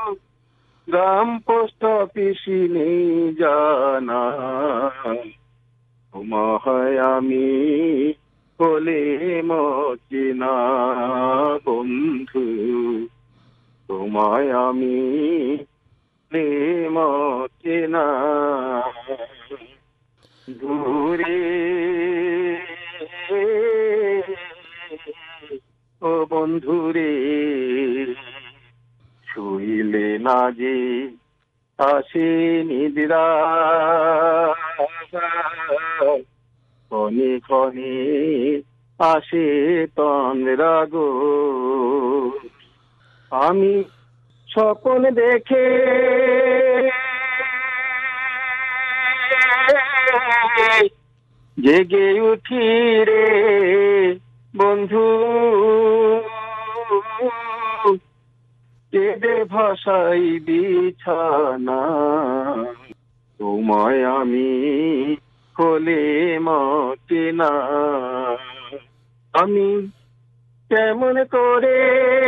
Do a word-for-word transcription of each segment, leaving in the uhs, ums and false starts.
গ্রাম post অফিসে নেই জানা, তোমায় আমি বলে মচিনা বন্ধু, তোমায় আমি মচিনা দূরে ও বন্ধুরে, শুইলে না যে আসে নিদ্রা, ক্ষণে ক্ষণে আসে তন্দ্রা গো, আমি স্বপ্ন দেখে জেগে উঠি রে বন্ধু, কেঁদে ভাসাই বিছানা, তোমায় আমি হলে মচিনা, আমি কেমন করে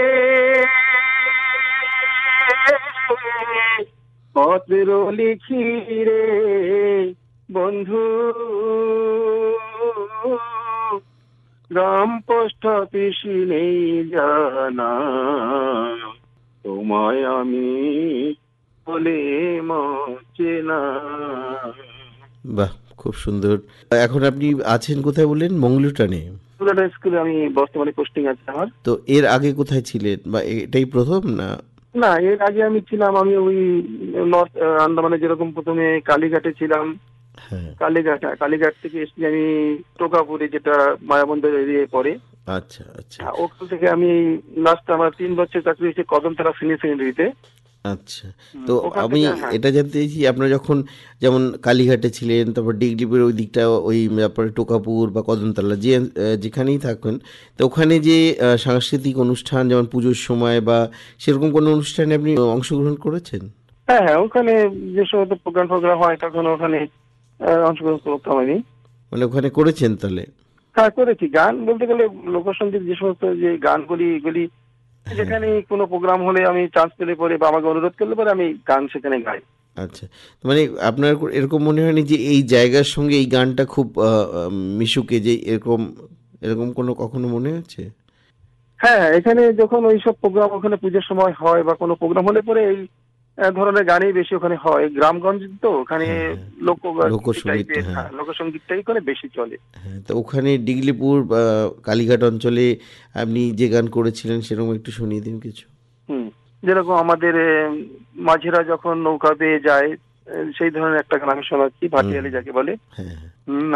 পত্র লিখি রে বন্ধু, গ্রাম পোস্ট অফিসে নেই জানা, তোমায় আমি বলে মচিনা। বাহ, খুব সুন্দর। এখন আপনি আছেন কোথায় বললেন? মঙ্গলুটানে। স্কুলে আমি বর্তমানে পোস্টিং আছে আমার। তো এর আগে কোথায় ছিলেন, বা এটাই প্রথম না? না, এর আগে আমি ছিলাম, আমি ওই নর্থ আন্দামানে যেরকম প্রথমে কালীঘাটে ছিলাম, হ্যাঁ। কালীঘাট কালীঘাট থেকে এসেছি আমি টোকাপুরে, যেটা মায়াবন্দর এরিয়ায় পড়ে। আচ্ছা আচ্ছা ওখান থেকে আমি লাস্ট আমার তিন বছর চাকরি হয়েছে কদমতলা সিনিয়র সেকেন্ডারিতে। আচ্ছা। তো ওখান আমি থেকে হ্যাঁ এটা জানতে চাইছি, আপনারা যখন যেমন কালীঘাটে ছিলেন, তারপর ডিগডিগের ওই দিকটা, ওই তারপরে টোকাপুর বা কদমতলা, যে আহ, যেখানেই থাকেন, তো ওখানে যে আহ, সাংস্কৃতিক অনুষ্ঠান, যেমন পুজোর সময় বা সেরকম কোনো অনুষ্ঠানে আপনি অংশগ্রহণ করেছেন? হ্যাঁ হ্যাঁ ওখানে যে সমস্ত প্রোগ্রাম ফোগ্রাম হয় তখন ওখানে আহ, অংশগ্রহণ করতাম আমি। মানে ওখানে করেছেন তাহলে? হ্যাঁ করেছি, গান বলতে গেলে লোকসঙ্গীত যে সমস্ত যে গানগুলি, এগুলি হ্যাঁ। যেখানে কোনো প্রোগ্রাম হলে আমি চান্স পেলে পরে বা আমাকে অনুরোধ করলে পরে আমি গান সেখানে গাই। আচ্ছা। মানে আপনার কো- এরকম মনে হয়নি যে এই জায়গার সঙ্গে এই গানটা খুব আহ, আহ, মিশুকে, যে এরকম এরকম কোনো কখনো মনে হচ্ছে? হ্যাঁ হ্যাঁ, এখানে যখন ওই সব প্রোগ্রাম ওখানে পুজোর সময় হয় বা কোনো প্রোগ্রাম হলে পরে এই আহ, ধরনের গানই বেশি ওখানে হয়, গ্রামগঞ্জ তো ওখানে হ্যাঁ হ্যাঁ। লোক লোকসঙ্গীত, টাইপের, হ্যাঁ। হ্যাঁ লোকসঙ্গীতটাই করে বেশি চলে। হ্যাঁ, তো ওখানে ডিগলিপুর বা কালীঘাট অঞ্চলে আপনি যে গান করেছিলেন সেরকম একটু শুনিয়ে দিন কিছু। হুম, যেরকম আমাদের আহ, মাঝিরা যখন নৌকা পেয়ে যায়, আহ, সেই ধরনের একটা গান আমি শোনাচ্ছি, হুম ভাটিয়ালি হুম। যাকে বলে। হ্যাঁ হ্যাঁ। হুম,